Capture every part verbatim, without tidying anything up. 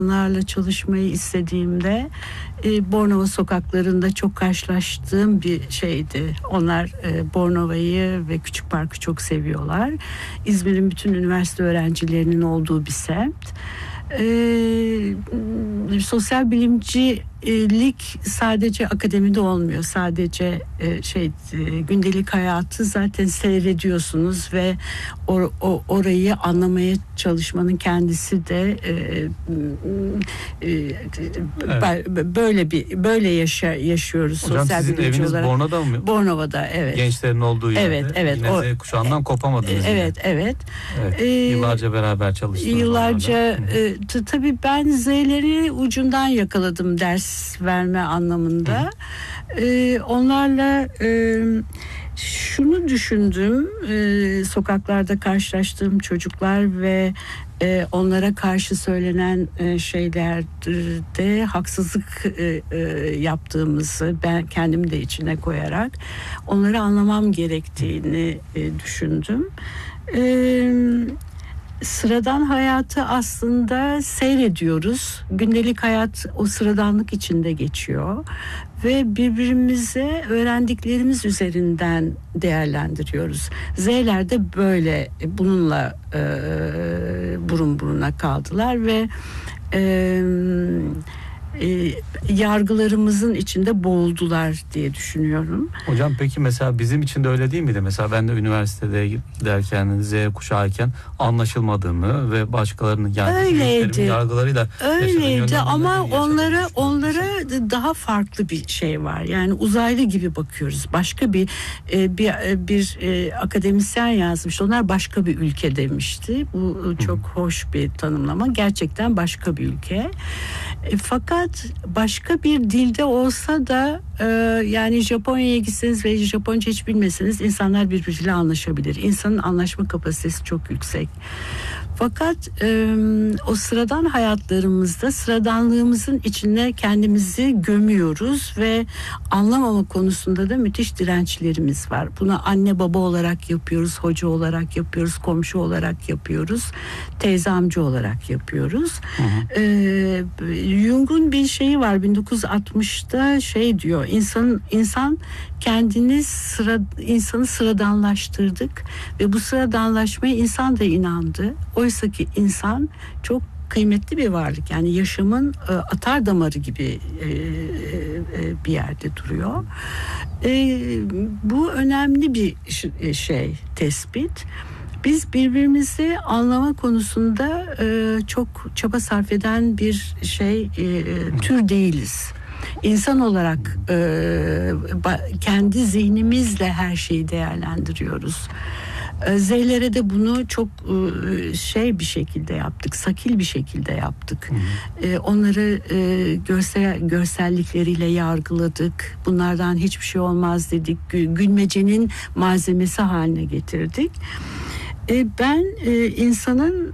Onlarla çalışmayı istediğimde e, Bornova sokaklarında çok karşılaştığım bir şeydi. Onlar e, Bornova'yı ve Küçük Park'ı çok seviyorlar. İzmir'in bütün üniversite öğrencilerinin olduğu bir semt. E, sosyal bilimcilik sadece akademide olmuyor. Sadece e, şey e, gündelik hayatı zaten seyrediyorsunuz ve or, o, orayı anlamaya çalışmanın kendisi de e, e, evet. böyle bir böyle yaşa, yaşıyoruz. Hocam sosyal sizin eviniz olarak. Bornova'da mı? Bornova'da, evet. Gençlerin olduğu yerde. Evet, evet. Yine O, Z kuşağından kopamadınız. Evet, yine. evet. evet. Ee, Yıllarca beraber çalıştınız. Yıllarca e, t- tabii ben Z'leri ucundan yakaladım ders verme anlamında. E, onlarla e, şunu düşündüm. E, sokaklarda karşılaştığım çocuklar ve e, onlara karşı söylenen e, şeylerde haksızlık e, e, yaptığımızı ben kendim de içine koyarak onları anlamam gerektiğini e, düşündüm. E, Sıradan hayatı aslında seyrediyoruz. Gündelik hayat o sıradanlık içinde geçiyor ve birbirimize öğrendiklerimiz üzerinden değerlendiriyoruz. Z'ler de böyle bununla e, burun buruna kaldılar ve e, E, yargılarımızın içinde boğuldular diye düşünüyorum. Hocam peki mesela bizim için de öyle değil miydi? Mesela ben de üniversitede giderken Z kuşağıyken anlaşılmadığımı ve başkalarının yani öyleydi. yargılarıyla öyleydi ama onlara onlara daha farklı bir şey var. Yani uzaylı gibi bakıyoruz. Başka bir bir bir, bir akademisyen yazmış. Onlar başka bir ülke demişti. Bu çok Hı. hoş bir tanımlama. Gerçekten başka bir ülke. E, fakat başka bir dilde olsa da e, yani Japonya'ya gitseniz ve Japonca hiç bilmeseniz insanlar birbiriyle anlaşabilir. İnsanın anlaşma kapasitesi çok yüksek. Fakat e, o sıradan hayatlarımızda sıradanlığımızın içine kendimizi gömüyoruz ve anlamama konusunda da müthiş dirençlerimiz var. Bunu anne baba olarak yapıyoruz, hoca olarak yapıyoruz, komşu olarak yapıyoruz, teyze amca olarak yapıyoruz. Hı hı. E, Jung'un bir şeyi var, bin dokuz yüz altmışta şey diyor, insan insan kendini sıra insanı sıradanlaştırdık ve bu sıradanlaşmaya insan da inandı. Oysa ki insan çok kıymetli bir varlık. Yani yaşamın e, atar damarı gibi e, e, bir yerde duruyor. E, bu önemli bir şey, tespit. Biz birbirimizi anlama konusunda e, çok çaba sarf eden bir şey e, tür değiliz. İnsan olarak e, ba, kendi zihnimizle her şeyi değerlendiriyoruz. Z'lere de bunu çok şey bir şekilde yaptık, sakil bir şekilde yaptık. Hı hı. Onları görsel, görsellikleriyle yargıladık. Bunlardan hiçbir şey olmaz dedik. Gülmecenin malzemesi haline getirdik. Ben insanın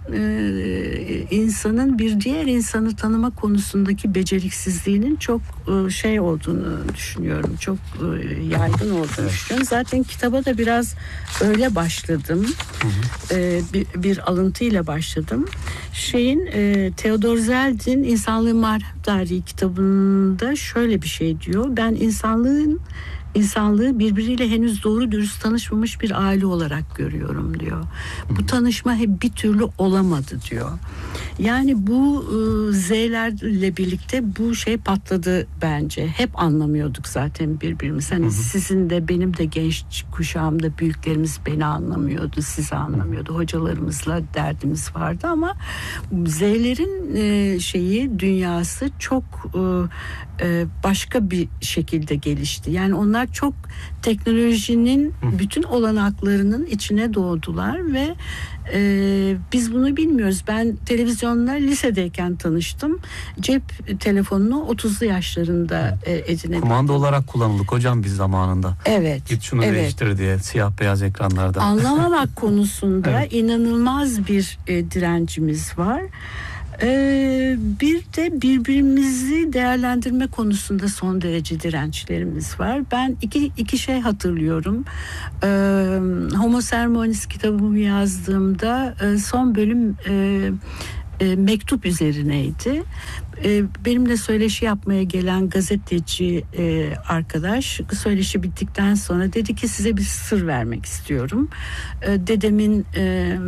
insanın bir diğer insanı tanıma konusundaki beceriksizliğinin çok şey olduğunu düşünüyorum. Çok yaygın olduğunu evet. düşünüyorum. Zaten kitaba da biraz öyle başladım. Hı hı. Bir, bir alıntıyla başladım. Şeyin Theodor Zeldin İnsanlığın Marif Tarihi kitabında şöyle bir şey diyor. Ben insanlığın İnsanlığı birbiriyle henüz doğru dürüst tanışmamış bir aile olarak görüyorum diyor. Bu tanışma hep bir türlü olamadı diyor. Yani bu e, Z'lerle birlikte bu şey patladı bence. Hep anlamıyorduk zaten birbirimizi. Hani hı hı. sizin de benim de genç kuşağımda büyüklerimiz beni anlamıyordu, sizi anlamıyordu. Hocalarımızla derdimiz vardı ama Z'lerin e, şeyi dünyası çok e, başka bir şekilde gelişti. Yani onlar çok teknolojinin bütün olanaklarının içine doğdular ve e, biz bunu bilmiyoruz. Ben televizyonla lisedeyken tanıştım. Cep telefonunu otuzlu yaşlarında e, edinebildim. Kumanda olarak kullanıldık hocam biz zamanında. Evet. Git şunu evet. değiştir diye siyah beyaz ekranlarda. Anlamamak konusunda evet. inanılmaz bir e, direncimiz var. Ee, bir de birbirimizi değerlendirme konusunda son derece dirençlerimiz var. Ben iki, iki şey hatırlıyorum. Ee, Homo Sermonis kitabımı yazdığımda e, son bölüm e, e, mektup üzerineydi. E, benimle söyleşi yapmaya gelen gazeteci e, arkadaş söyleşi bittikten sonra dedi ki size bir sır vermek istiyorum. E, dedemin e,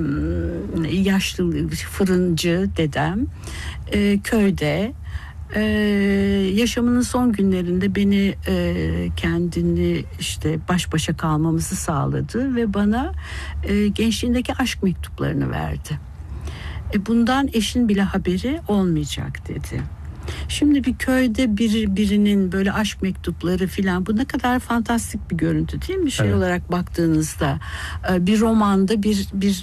yaşlı fırıncı dedem e, köyde Ee, yaşamının son günlerinde beni e, kendini işte baş başa kalmamızı sağladı ve bana e, gençliğindeki aşk mektuplarını verdi. E, bundan eşin bile haberi olmayacak dedi. Şimdi bir köyde bir, birinin böyle aşk mektupları filan, bu ne kadar fantastik bir görüntü değil mi? Şey evet. olarak baktığınızda bir romanda bir, bir,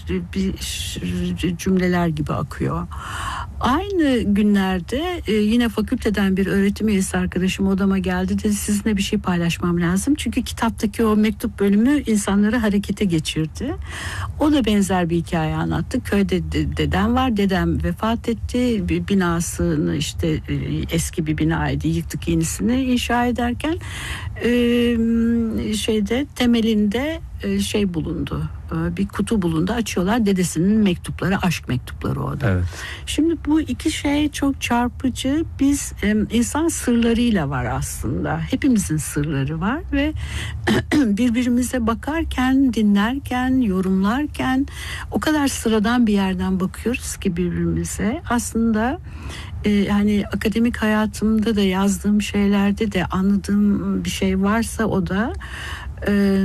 bir cümleler gibi akıyor. Aynı günlerde yine fakülteden bir öğretim üyesi arkadaşım odama geldi, dedi sizinle bir şey paylaşmam lazım. Çünkü kitaptaki o mektup bölümü insanları harekete geçirdi. O da benzer bir hikaye anlattı. Köyde dedem var, dedem vefat etti. Bir binasını işte eski bir binaydı, yıktık, yenisini inşa ederken e, şeyde temelinde e, şey bulundu, e, bir kutu bulundu, açıyorlar, dedesinin mektupları, aşk mektupları o da. Evet. Şimdi bu iki şey çok çarpıcı. Biz e, insan sırlarıyla var aslında, hepimizin sırları var ve birbirimize bakarken, dinlerken, yorumlarken o kadar sıradan bir yerden bakıyoruz ki birbirimize. Aslında Ee, hani akademik hayatımda da yazdığım şeylerde de anladığım bir şey varsa o da e,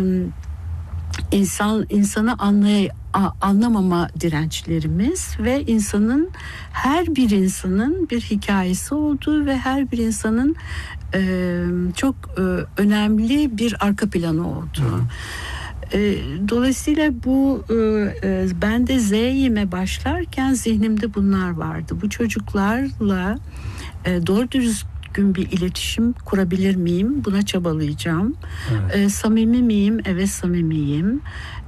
insan insanı anlay anlamama dirençlerimiz ve insanın, her bir insanın bir hikayesi olduğu ve her bir insanın e, çok e, önemli bir arka planı olduğu. Hı. Dolayısıyla bu ben de Z'yime başlarken zihnimde bunlar vardı. Bu çocuklarla doğru düzgün bir iletişim kurabilir miyim? Buna çabalayacağım. Evet. Samimi miyim? Evet, samimiyim.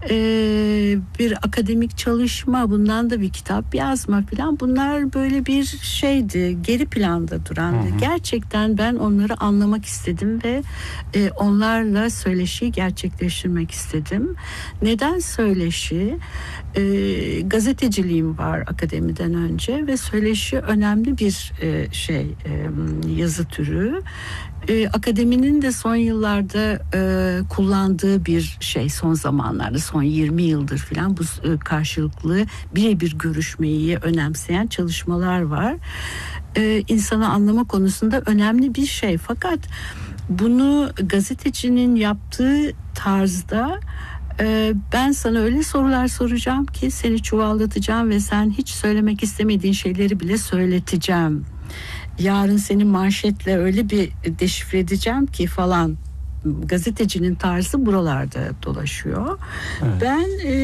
Bir akademik çalışma, bundan da bir kitap yazma falan, bunlar böyle bir şeydi, geri planda durandı. Hı hı. Gerçekten ben onları anlamak istedim ve onlarla söyleşiyi gerçekleştirmek istedim. Neden söyleşi? E, gazeteciliğim var akademiden önce ve söyleşi önemli bir e, şey, e, yazı türü. E, akademinin de son yıllarda e, kullandığı bir şey, son zamanlarda, son yirmi yıldır falan bu e, karşılıklı birebir görüşmeyi önemseyen çalışmalar var. E, insanı anlama konusunda önemli bir şey. Fakat bunu gazetecinin yaptığı tarzda e, ben sana öyle sorular soracağım ki seni çuvallatacağım ve sen hiç söylemek istemediğin şeyleri bile söyleteceğim. Yarın seni manşetle öyle bir deşifre edeceğim ki falan. Gazetecinin tarzı buralarda dolaşıyor. Evet. Ben e,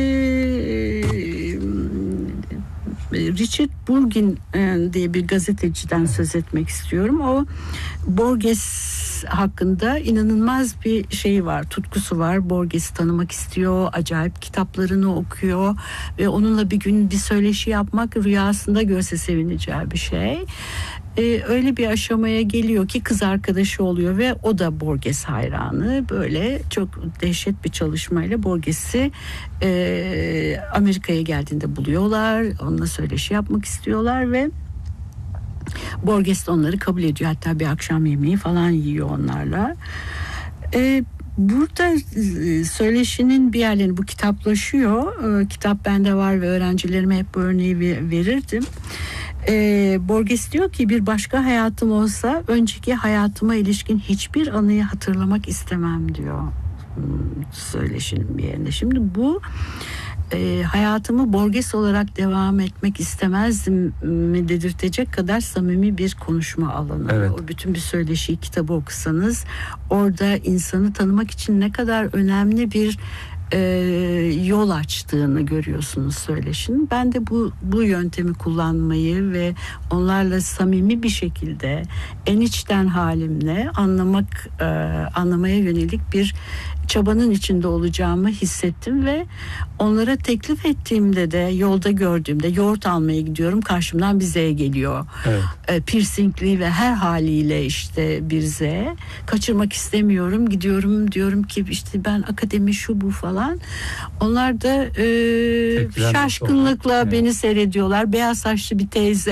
Richard Burgin diye bir gazeteciden söz etmek istiyorum. O Borges hakkında inanılmaz bir şey var, tutkusu var. Borges'i tanımak istiyor, acayip kitaplarını okuyor ve onunla bir gün bir söyleşi yapmak rüyasında görse sevineceği bir şey. Ee, öyle bir aşamaya geliyor ki kız arkadaşı oluyor ve o da Borges hayranı. Böyle çok dehşet bir çalışmayla Borges'i e, Amerika'ya geldiğinde buluyorlar. Onunla söyleşi yapmak istiyorlar ve Borges de onları kabul ediyor. Hatta bir akşam yemeği falan yiyor onlarla. E, burada söyleşinin bir yerlerini, bu kitaplaşıyor. E, kitap bende var ve öğrencilerime hep bu örneği verirdim. Ee, Borges diyor ki bir başka hayatım olsa önceki hayatıma ilişkin hiçbir anıyı hatırlamak istemem diyor söyleşinin bir yerinde. Şimdi bu e, hayatımı Borges olarak devam etmek istemezdim mi dedirtecek kadar samimi bir konuşma alanı. Evet. O bütün bir söyleşiyi, kitabı okusanız orada insanı tanımak için ne kadar önemli bir E, yol açtığını görüyorsunuz söyleşinin. Ben de bu bu yöntemi kullanmayı ve onlarla samimi bir şekilde en içten halimle anlamak e, anlamaya yönelik bir çabanın içinde olacağımı hissettim ve onlara teklif ettiğimde de yolda gördüğümde yoğurt almaya gidiyorum, karşımdan bir Z geliyor. Evet. E, piercingli ve her haliyle işte bir Z. Kaçırmak istemiyorum, gidiyorum, diyorum ki işte ben akademi şu bu falan. Onlar da e, şaşkınlıkla evet. beni seyrediyorlar. Beyaz saçlı bir teyze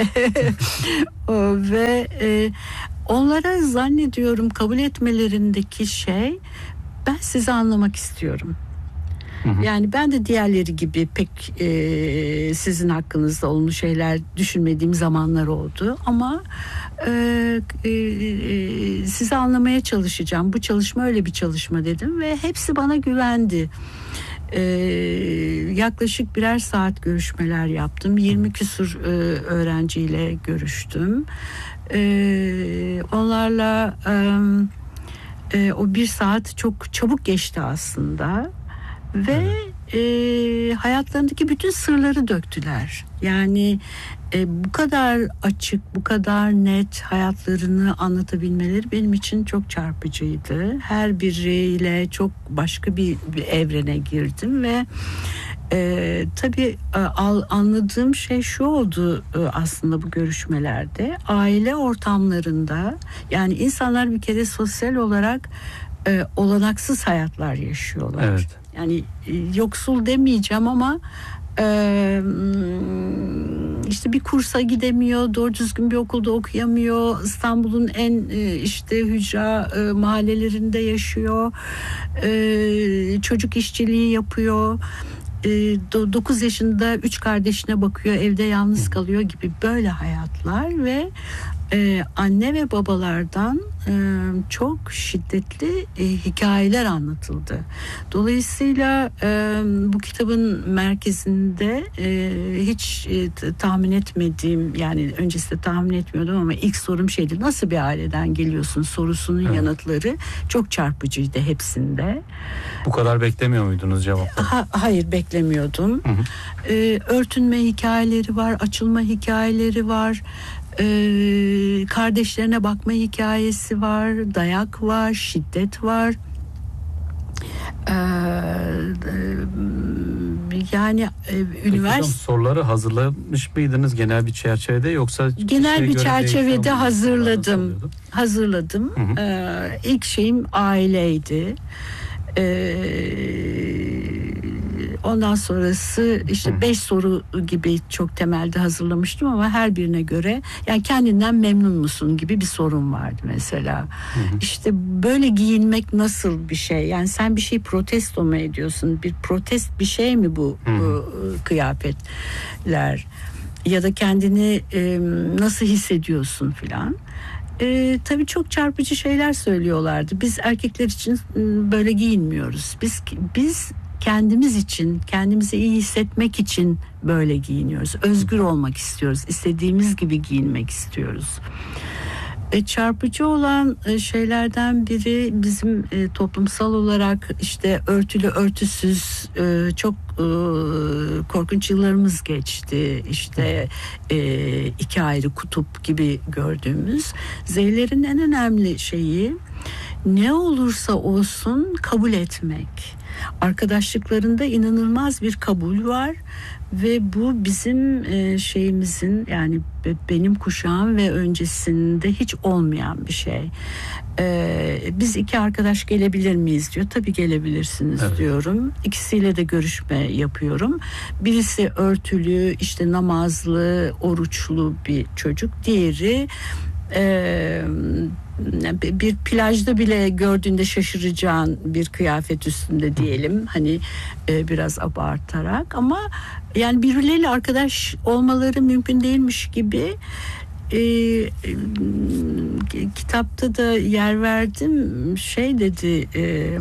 ve e, onlara zannediyorum kabul etmelerindeki şey, ben sizi anlamak istiyorum. Hı hı. Yani ben de diğerleri gibi pek e, sizin hakkınızda olumlu şeyler düşünmediğim zamanlar oldu ama e, e, e, sizi anlamaya çalışacağım. Bu çalışma öyle bir çalışma dedim ve hepsi bana güvendi. Ee, yaklaşık birer saat görüşmeler yaptım. yirmi küsur e, öğrenciyle görüştüm. Ee, onlarla e, e, o bir saat çok çabuk geçti aslında ve e, hayatlarındaki bütün sırları döktüler. Yani e, bu kadar açık, bu kadar net hayatlarını anlatabilmeleri benim için çok çarpıcıydı. Her biriyle çok başka bir, bir evrene girdim ve e, tabii e, al, anladığım şey şu oldu e, aslında bu görüşmelerde. Aile ortamlarında, yani insanlar bir kere sosyal olarak e, olanaksız hayatlar yaşıyorlar. Evet. Yani e, yoksul demeyeceğim ama Ee, işte bir kursa gidemiyor, doğru düzgün bir okulda okuyamıyor, İstanbul'un en işte hücra e, mahallelerinde yaşıyor, ee, çocuk işçiliği yapıyor, ee, dokuz yaşında üç kardeşine bakıyor, evde yalnız kalıyor gibi böyle hayatlar ve Ee, anne ve babalardan e, çok şiddetli e, hikayeler anlatıldı. Dolayısıyla e, bu kitabın merkezinde e, hiç e, t- tahmin etmediğim, yani öncesinde tahmin etmiyordum ama ilk sorum şeydi: nasıl bir aileden geliyorsun sorusunun evet. yanıtları çok çarpıcıydı hepsinde. Bu kadar beklemiyor muydunuz cevapları? Ha, hayır beklemiyordum. Hı hı. E, örtünme hikayeleri var, açılma hikayeleri var. Ee, kardeşlerine bakma hikayesi var, dayak var, şiddet var. Ee, yani e, üniversite soruları hazırlamış mıydınız genel bir çerçevede, yoksa genel bir çerçevede hazırladım. Hazırladım. Hı hı. Ee, ilk şeyim aileydi. Ee, ondan sonrası işte beş soru gibi çok temelde hazırlamıştım ama her birine göre, yani kendinden memnun musun gibi bir sorum vardı mesela. Hı hı. İşte böyle giyinmek nasıl bir şey? Yani sen bir şey protesto mu ediyorsun? Bir protest bir şey mi bu, bu kıyafetler? Ya da kendini e, nasıl hissediyorsun filan? Ee, tabii çok çarpıcı şeyler söylüyorlardı. Biz erkekler için böyle giyinmiyoruz. Biz biz kendimiz için, kendimizi iyi hissetmek için böyle giyiniyoruz. Özgür olmak istiyoruz. İstediğimiz gibi giyinmek istiyoruz. E, çarpıcı olan e, şeylerden biri bizim e, toplumsal olarak işte örtülü örtüsüz e, çok e, korkunç yıllarımız geçti. İşte e, iki ayrı kutup gibi gördüğümüz. Z'lerin en önemli şeyi ne olursa olsun kabul etmek. Arkadaşlıklarında inanılmaz bir kabul var ve bu bizim e, şeyimizin, yani benim kuşağım ve öncesinde hiç olmayan bir şey. E, biz iki arkadaş gelebilir miyiz diyor. Tabii gelebilirsiniz evet. diyorum. İkisiyle de görüşme yapıyorum. Birisi örtülü, işte namazlı, oruçlu bir çocuk. Diğeri e, bir plajda bile gördüğünde şaşıracağın bir kıyafet üstünde diyelim, hani e, biraz abartarak, ama yani birbirleriyle arkadaş olmaları mümkün değilmiş gibi. E, e, kitapta da yer verdim, şey dedi e, e,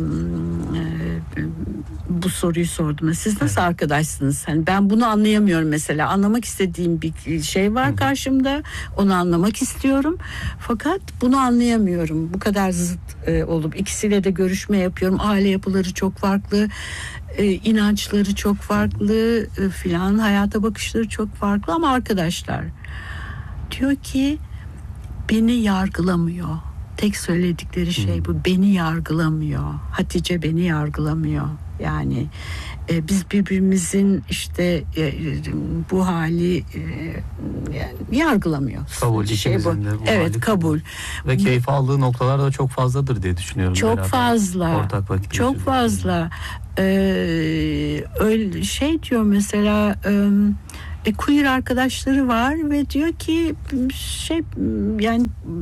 bu soruyu sordum, siz nasıl evet. arkadaşsınız? Hani ben bunu anlayamıyorum mesela, anlamak istediğim bir şey var karşımda, onu anlamak istiyorum fakat bunu anlayamıyorum, bu kadar zıt e, olup ikisiyle de görüşme yapıyorum, aile yapıları çok farklı, e, inançları çok farklı e, filan, hayata bakışları çok farklı ama arkadaşlar. Diyor ki beni yargılamıyor, tek söyledikleri şey bu. Beni yargılamıyor. Hatice beni yargılamıyor. Yani e, biz birbirimizin işte e, bu hali e, yani yargılamıyoruz. Kabul, şey bu. ikimizin de bu Evet, hali kabul. Ve keyif aldığı noktalar da çok fazladır diye düşünüyorum. Çok beraber. fazla. Ortak vakit Çok geçirdik. fazla. Ee, öyle şey diyor mesela, e, queer arkadaşları var ve diyor ki şey yani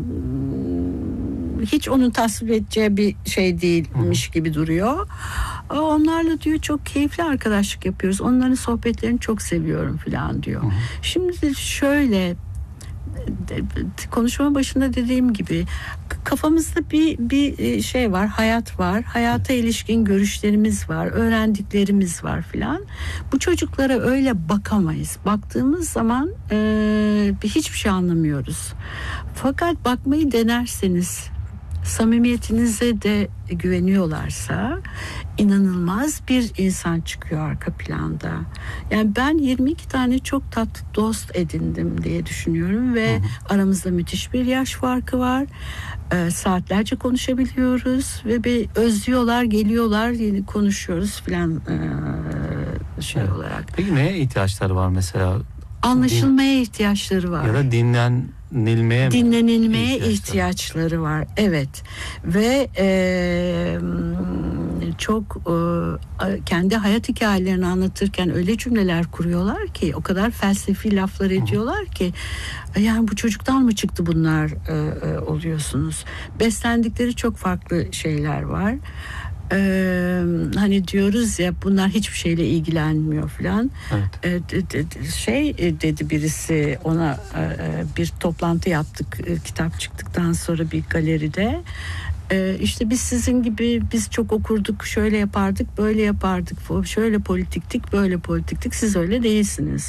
hiç onun tasvip edeceği bir şey değilmiş gibi duruyor. Onlarla diyor çok keyifli arkadaşlık yapıyoruz. Onların sohbetlerini çok seviyorum falan diyor. Hı hı. Şimdi şöyle, konuşma başında dediğim gibi kafamızda bir bir şey var, hayat var, hayata ilişkin görüşlerimiz var, öğrendiklerimiz var filan. Bu çocuklara öyle bakamayız. Baktığımız zaman e, hiçbir şey anlamıyoruz. Fakat bakmayı denerseniz, samimiyetinize de güveniyorlarsa inanılmaz bir insan çıkıyor arka planda. Yani ben yirmi iki tane çok tatlı dost edindim diye düşünüyorum ve hı hı. aramızda müthiş bir yaş farkı var. E, saatlerce konuşabiliyoruz ve bir özlüyorlar, geliyorlar, yeni konuşuyoruz filan e, şey evet. olarak. Peki neye ihtiyaçları var mesela? Anlaşılmaya Din... ihtiyaçları var. Ya da dinlen Dinlenilmeye, dinlenilmeye ihtiyaçları. ihtiyaçları var. Evet. Ve e, çok e, kendi hayat hikayelerini anlatırken öyle cümleler kuruyorlar ki, o kadar felsefi laflar ediyorlar ki, yani bu çocuktan mı çıktı bunlar e, e, oluyorsunuz. Beslendikleri çok farklı şeyler var. Ee, hani diyoruz ya, bunlar hiçbir şeyle ilgilenmiyor falan. Evet. Ee, de, de, de, şey dedi birisi ona, e, bir toplantı yaptık e, kitap çıktıktan sonra bir galeride. Ee, işte biz sizin gibi, biz çok okurduk, şöyle yapardık, böyle yapardık, şöyle politiktik, böyle politiktik, siz öyle değilsiniz.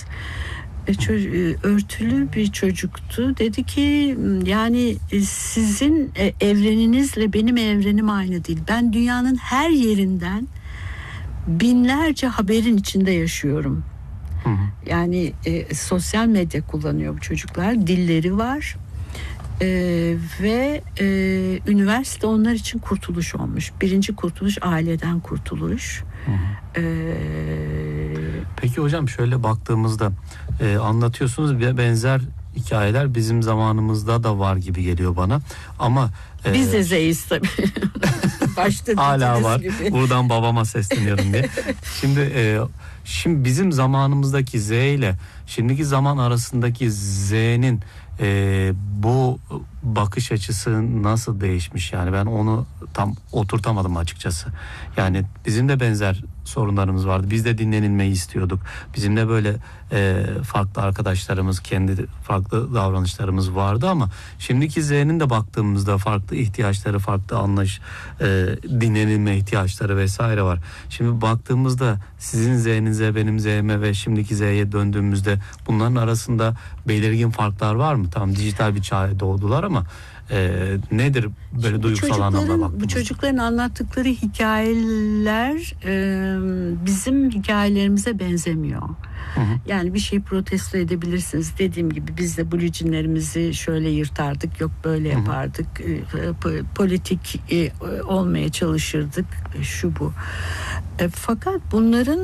Örtülü bir çocuktu. Dedi ki yani sizin evreninizle benim evrenim aynı değil. Ben dünyanın her yerinden binlerce haberin içinde yaşıyorum. Hı hı. Yani e, sosyal medya kullanıyor bu çocuklar. Dilleri var. E, ve e, üniversite onlar için kurtuluş olmuş. Birinci kurtuluş aileden kurtuluş. Hı hı. E, Peki hocam, şöyle baktığımızda e, anlatıyorsunuz ve benzer hikayeler bizim zamanımızda da var gibi geliyor bana. Ama e, biz de zeyiz tabii. Başta hala var. Gibi. Buradan babama sesleniyorum diye. Şimdi e, şimdi bizim zamanımızdaki Z ile şimdiki zaman arasındaki Z'nin e, bu bakış açısı nasıl değişmiş? Yani ben onu tam oturtamadım açıkçası. Yani bizim de benzer sorunlarımız vardı. Biz de dinlenilmeyi istiyorduk. Bizim de böyle e, farklı arkadaşlarımız, kendi farklı davranışlarımız vardı ama şimdiki Z'nin de baktığımızda farklı ihtiyaçları, farklı anlayış, e, dinlenilme ihtiyaçları vesaire var. Şimdi baktığımızda sizin Z'nize, benim Z'me ve şimdiki Z'ye döndüğümüzde bunların arasında belirgin farklar var mı? Tamam, dijital bir çağa doğdular ama e, nedir böyle Şimdi duygusal anlamda baktığımızda? Bu çocukların anlattıkları hikayeler e, bizim hikayelerimize benzemiyor. Hı hı. Yani bir şey protesto edebilirsiniz. Dediğim gibi biz de bluejeanlerimizi şöyle yırtardık, yok böyle yapardık. Hı hı. Politik olmaya çalışırdık. Şu bu. E, fakat bunların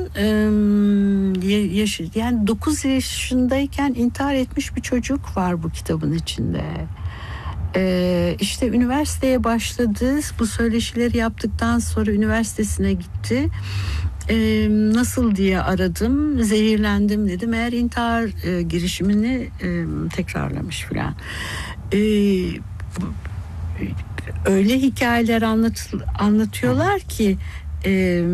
e, yaşı, yani dokuz yaşındayken intihar etmiş bir çocuk var bu kitabın içinde. Ee, işte üniversiteye başladı. Bu söyleşileri yaptıktan sonra üniversitesine gitti. Ee, nasıl diye aradım. Zehirlendim dedim. Eğer intihar e, girişimini e, tekrarlamış filan. Ee, öyle hikayeler anlat, anlatıyorlar ki e,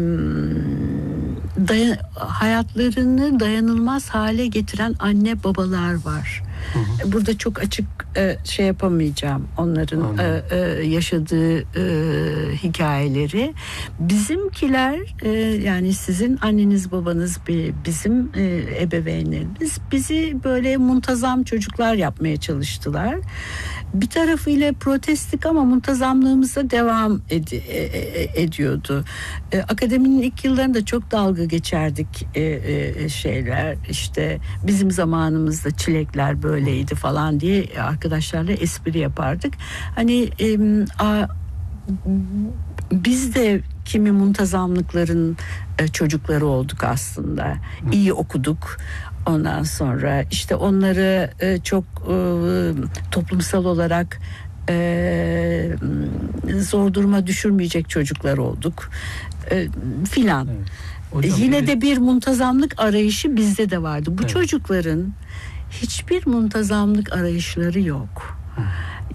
dayan, hayatlarını dayanılmaz hale getiren anne babalar var. Hı hı. Burada çok açık e, şey yapamayacağım onların e, e, yaşadığı e, hikayeleri. Bizimkiler e, yani sizin anneniz babanız, bizim e, ebeveynlerimiz bizi böyle muntazam çocuklar yapmaya çalıştılar. Bir tarafıyla protestik ama muntazamlığımıza devam ed- e- ediyordu. E, akademinin ilk yıllarında çok dalga geçerdik e, e, şeyler. İşte bizim zamanımızda çilekler böyle öyleydi falan diye arkadaşlarla espri yapardık. Hani e, a, biz de kimi muntazamlıkların e, çocukları olduk aslında. İyi okuduk. Ondan sonra işte onları e, çok e, toplumsal olarak e, zor duruma düşürmeyecek çocuklar olduk e, filan. Evet. Hocam, Yine bir- de bir muntazamlık arayışı bizde de vardı. Bu Evet. çocukların hiçbir muntazamlık arayışları yok.